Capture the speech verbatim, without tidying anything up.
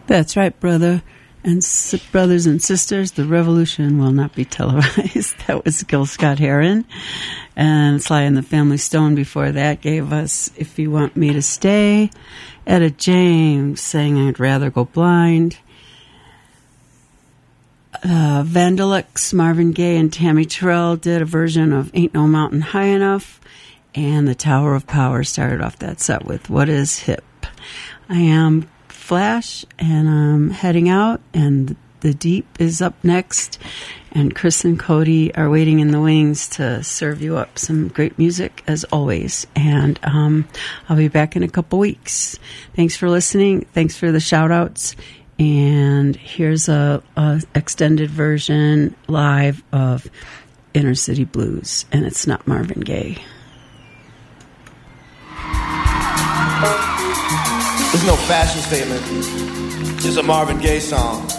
That's right, brother. And s- brothers and sisters, the revolution will not be televised. That was Gil Scott-Heron. And Sly and the Family Stone before that gave us If You Want Me to Stay. Etta James sang I'd Rather Go Blind. Uh, Vandelix, Marvin Gaye, and Tammy Terrell did a version of Ain't No Mountain High Enough. And the Tower of Power started off that set with What Is Hip. I am Flash, and I'm heading out, and The Deep is up next, and Chris and Cody are waiting in the wings to serve you up some great music, as always, and um, I'll be back in a couple weeks. Thanks for listening. Thanks for the shout-outs, and here's a, a extended version live of Inner City Blues, and it's not Marvin Gaye. There's no fashion statement. It's a Marvin Gaye song.